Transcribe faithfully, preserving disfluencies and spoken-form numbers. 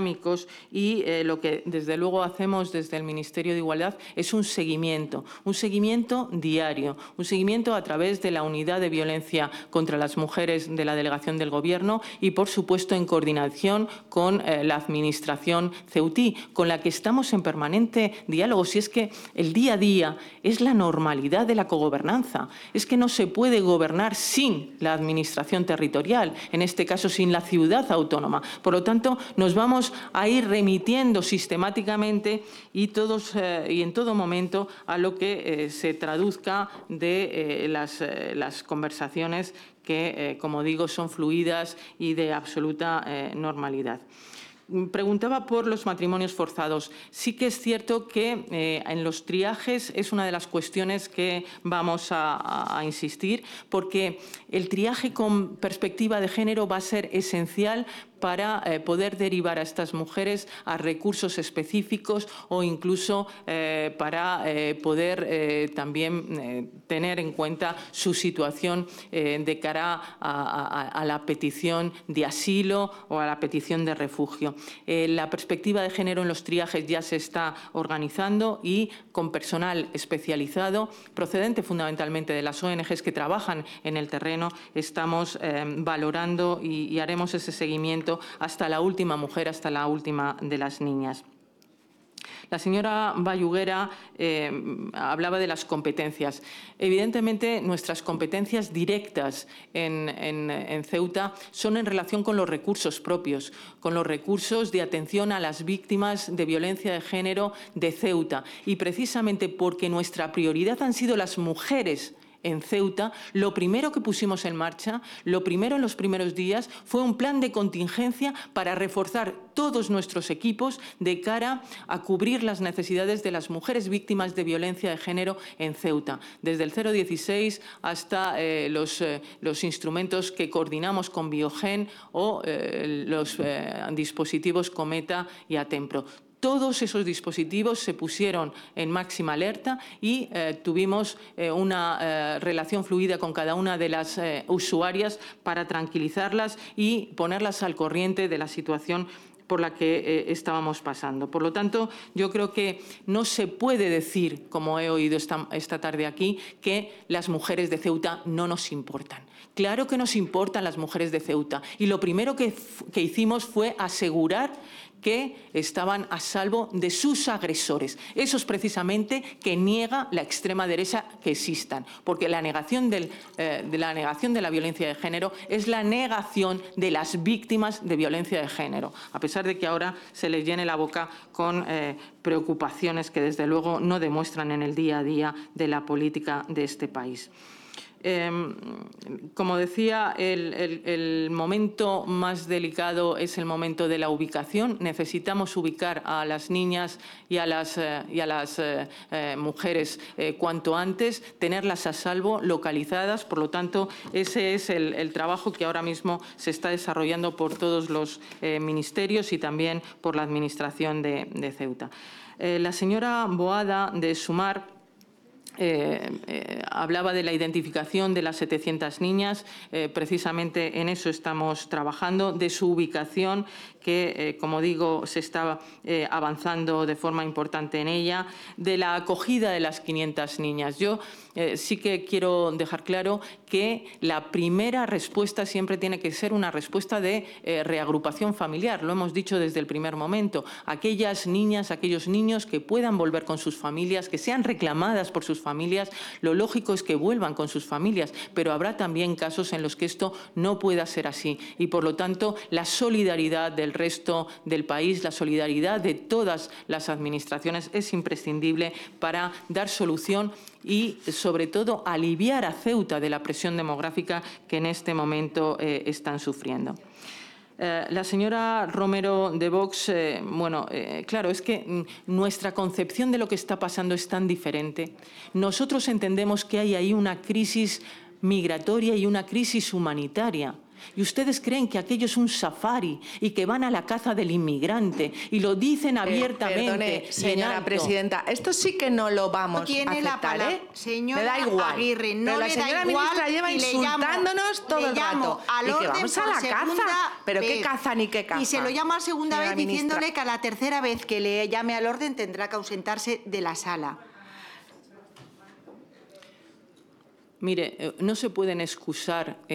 dinámicos y eh, lo que desde luego hacemos desde el Ministerio de Igualdad es un seguimiento, un seguimiento diario, un seguimiento a través de la Unidad de Violencia contra las Mujeres de la Delegación del Gobierno y, por supuesto, en coordinación con eh, la Administración ceutí, con la que estamos en permanente diálogo. Si es que el día a día es la normalidad de la cogobernanza, es que no se puede gobernar sin la Administración territorial, en este caso sin la ciudad autónoma. Por lo tanto, nos vamos a ir remitiendo sistemáticamente y, todos, eh, y en todo momento a lo que eh, se traduzca de eh, las, eh, las conversaciones que, eh, como digo, son fluidas y de absoluta eh, normalidad. Preguntaba por los matrimonios forzados. Sí que es cierto que eh, en los triajes es una de las cuestiones que vamos a, a insistir, porque el triaje con perspectiva de género va a ser esencial para eh, poder derivar a estas mujeres a recursos específicos o incluso eh, para eh, poder eh, también eh, tener en cuenta su situación eh, de cara a, a, a la petición de asilo o a la petición de refugio. Eh, la perspectiva de género en los triajes ya se está organizando y con personal especializado, procedente fundamentalmente de las O N Ges que trabajan en el terreno, estamos eh, valorando y, y haremos ese seguimiento hasta la última mujer, hasta la última de las niñas. La señora Bayuguera eh, hablaba de las competencias. Evidentemente, nuestras competencias directas en, en, en Ceuta son en relación con los recursos propios, con los recursos de atención a las víctimas de violencia de género de Ceuta. Y precisamente porque nuestra prioridad han sido las mujeres en Ceuta, lo primero que pusimos en marcha, lo primero en los primeros días, fue un plan de contingencia para reforzar todos nuestros equipos de cara a cubrir las necesidades de las mujeres víctimas de violencia de género en Ceuta, desde el cero dieciséis hasta eh, los, eh, los instrumentos que coordinamos con Biogen o eh, los eh, dispositivos Cometa y Atempro. Todos esos dispositivos se pusieron en máxima alerta y eh, tuvimos eh, una eh, relación fluida con cada una de las eh, usuarias para tranquilizarlas y ponerlas al corriente de la situación por la que eh, estábamos pasando. Por lo tanto, yo creo que no se puede decir, como he oído esta, esta tarde aquí, que las mujeres de Ceuta no nos importan. Claro que nos importan las mujeres de Ceuta y lo primero que, que hicimos fue asegurar que estaban a salvo de sus agresores. Eso es precisamente que niega la extrema derecha que existan, porque la negación, del, eh, de la negación de la violencia de género es la negación de las víctimas de violencia de género, a pesar de que ahora se les llene la boca con eh, preocupaciones que desde luego no demuestran en el día a día de la política de este país. Eh, como decía, el, el, el momento más delicado es el momento de la ubicación. Necesitamos ubicar a las niñas y a las, eh, y a las eh, eh, mujeres eh, cuanto antes, tenerlas a salvo, localizadas. Por lo tanto, ese es el, el trabajo que ahora mismo se está desarrollando por todos los eh, ministerios y también por la Administración de, de Ceuta. Eh, la señora Boada, de Sumar, Eh, eh, hablaba de la identificación de las setecientas niñas, eh, precisamente en eso estamos trabajando, de su ubicación, que, eh, como digo, se está eh, avanzando de forma importante en ella, de la acogida de las quinientas niñas. Yo eh, sí que quiero dejar claro que la primera respuesta siempre tiene que ser una respuesta de eh, reagrupación familiar, lo hemos dicho desde el primer momento. Aquellas niñas, aquellos niños que puedan volver con sus familias, que sean reclamadas por sus familias, lo lógico es que vuelvan con sus familias, pero habrá también casos en los que esto no pueda ser así y, por lo tanto, la solidaridad del resto del país, la solidaridad de todas las administraciones es imprescindible para dar solución y, sobre todo, aliviar a Ceuta de la presión demográfica que en este momento eh, están sufriendo. Eh, la señora Romero de Vox, eh, bueno, eh, claro, es que mm, nuestra concepción de lo que está pasando es tan diferente. Nosotros entendemos que hay ahí una crisis migratoria y una crisis humanitaria. Y ustedes creen que aquello es un safari y que van a la caza del inmigrante y lo dicen abiertamente. Eh, perdone, señora presidenta, esto sí que no lo vamos tiene a aceptar, la palabra, ¿eh? señora me da igual. Aguirre, no pero la le señora da ministra igual lleva y le llamo- insultándonos todo le el llamo rato. al Y que orden vamos a por la segunda caza. ¿Pero qué vez. caza ni qué caza? Y se lo llamo a segunda señora vez ministra. diciéndole que a la tercera vez que le llame al orden tendrá que ausentarse de la sala. Mire, eh, no se pueden excusar